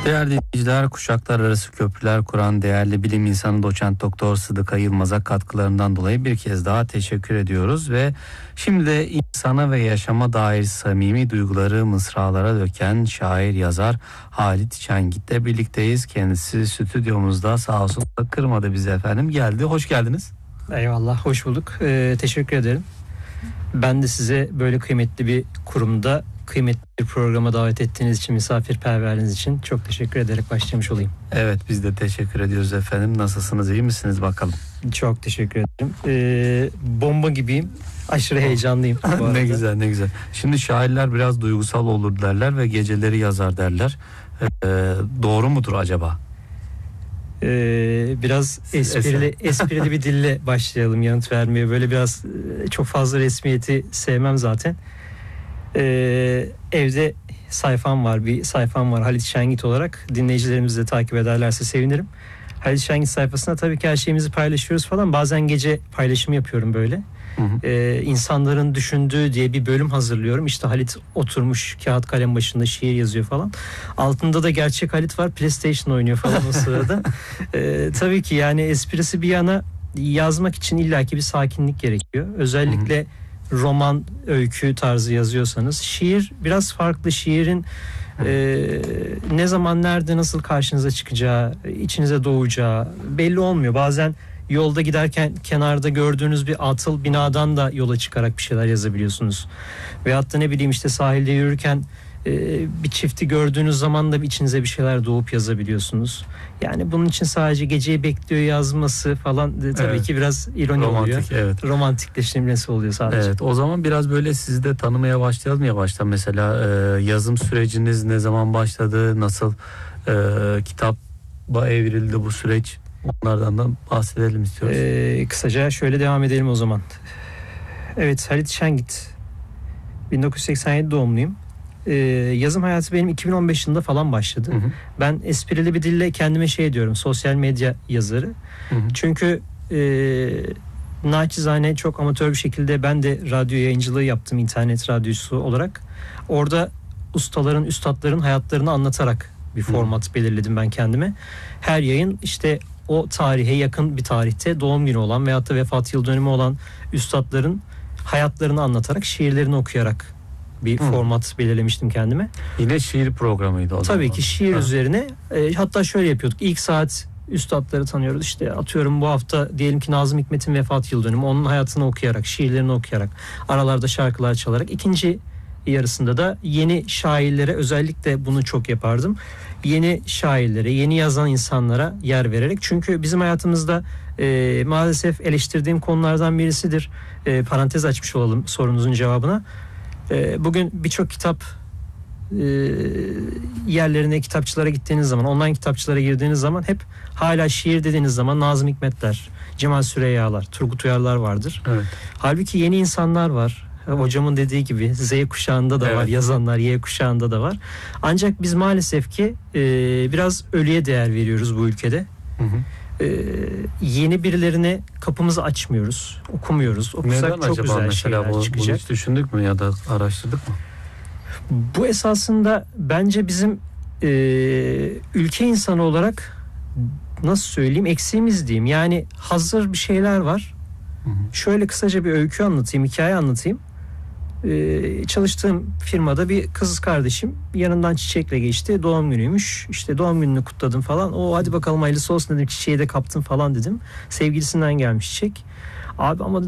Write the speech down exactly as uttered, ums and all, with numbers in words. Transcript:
Değerli dinleyiciler, kuşaklar arası köprüler kuran değerli bilim insanı doçent doktor Sıdıka Yılmaz'a katkılarından dolayı bir kez daha teşekkür ediyoruz ve şimdi de insana ve yaşama dair samimi duyguları mısralara döken şair yazar Halit Şengit'le birlikteyiz. Kendisi stüdyomuzda, sağ olsun kırmadı bizi efendim, geldi. Hoş geldiniz. Eyvallah, hoş bulduk. Ee, teşekkür ederim. Ben de size böyle kıymetli bir kurumda kıymetli bir programa davet ettiğiniz için, misafirperverliğiniz için çok teşekkür ederek başlamış olayım. Evet, biz de teşekkür ediyoruz efendim. Nasılsınız, iyi misiniz bakalım? Çok teşekkür ederim. Ee, bomba gibiyim. Aşırı heyecanlıyım. Ne güzel, ne güzel. Şimdi şairler biraz duygusal olur derler ve geceleri yazar derler. Ee, doğru mudur acaba? Ee, biraz esprili, esprili bir dille başlayalım yanıt vermeye. Böyle biraz çok fazla resmiyeti sevmem zaten. Ee, evde sayfam var, bir sayfam var Halit Şengit olarak. Dinleyicilerimiz de takip ederlerse sevinirim. Halit Şengit sayfasında tabii ki her şeyimizi paylaşıyoruz falan. Bazen gece paylaşım yapıyorum böyle. Hı hı. Ee, insanların düşündüğü diye bir bölüm hazırlıyorum. İşte Halit oturmuş kağıt kalem başında şiir yazıyor falan. Altında da gerçek Halit var, PlayStation oynuyor falan o sırada. ee, tabii ki yani esprisi bir yana, yazmak için illaki bir sakinlik gerekiyor. Özellikle hı hı. roman, öykü tarzı yazıyorsanız. Şiir biraz farklı. Şiirin e, ne zaman, nerede, nasıl karşınıza çıkacağı, içinize doğacağı belli olmuyor. Bazen yolda giderken kenarda gördüğünüz bir atıl binadan da yola çıkarak bir şeyler yazabiliyorsunuz. Veyahut da ne bileyim işte sahilde yürürken e, bir çifti gördüğünüz zaman da içinize bir şeyler doğup yazabiliyorsunuz. Yani bunun için sadece geceyi bekliyor yazması falan e, tabii evet. ki biraz ironi romantik, oluyor. Evet. Romantikleştirmesi oluyor sadece. Evet, o zaman biraz böyle sizi de tanımaya başlayalım yavaştan. Mesela e, yazım süreciniz ne zaman başladı? Nasıl e, kitaba evrildi bu süreç? Onlardan da bahsedelim istiyoruz. Ee, kısaca şöyle devam edelim o zaman. Evet, Halit Şengit. bin dokuz yüz seksen yedi doğumluyum. Ee, yazım hayatı benim iki bin on beş yılında falan başladı. Hı hı. Ben esprili bir dille kendime şey diyorum, sosyal medya yazarı. Hı hı. Çünkü e, naçizane çok amatör bir şekilde ben de radyo yayıncılığı yaptım, internet radyosu olarak. Orada ustaların, üstadların hayatlarını anlatarak bir format hı. belirledim ben kendime. Her yayın işte o tarihe yakın bir tarihte doğum günü olan veyahut da vefat yıl dönümü olan üstadların hayatlarını anlatarak, şiirlerini okuyarak bir hmm. format belirlemiştim kendime. Yine şiir programıydı o Tabii zaman. Ki şiir ha. üzerine e, hatta şöyle yapıyorduk. İlk saat üstadları tanıyoruz. İşte atıyorum bu hafta diyelim ki Nazım Hikmet'in vefat yıl dönümü. Onun hayatını okuyarak, şiirlerini okuyarak, aralarda şarkılar çalarak. İkinci yarısında da yeni şairlere, özellikle bunu çok yapardım. Yeni şairlere, yeni yazan insanlara yer vererek. Çünkü bizim hayatımızda e, maalesef eleştirdiğim konulardan birisidir. E, parantez açmış olalım sorunuzun cevabına. E, bugün birçok kitap e, yerlerine, kitapçılara gittiğiniz zaman, online kitapçılara girdiğiniz zaman hep hala şiir dediğiniz zaman Nazım Hikmetler, Cemal Süreyyalar, Turgut Uyarlar vardır. Evet. Halbuki yeni insanlar var. Hocamın dediği gibi Z kuşağında da evet. var, yazanlar Y kuşağında da var. Ancak biz maalesef ki e, biraz ölüye değer veriyoruz bu ülkede. Hı hı. E, yeni birilerine kapımızı açmıyoruz, okumuyoruz. Okusak neden çok güzel şeyler bu, çıkacak. Bunu hiç düşündük mü ya da araştırdık mı? Bu esasında bence bizim e, ülke insanı olarak nasıl söyleyeyim, eksiğimiz diyeyim. Yani hazır bir şeyler var. Hı hı. Şöyle kısaca bir öykü anlatayım, hikaye anlatayım. Ee, çalıştığım firmada bir kız kardeşim yanından çiçekle geçti. Doğum günüymüş. İşte doğum gününü kutladım falan. O hadi bakalım hayırlısı olsun dedim. Çiçeği de kaptım falan dedim. Sevgilisinden gelmiş çiçek. Abi ama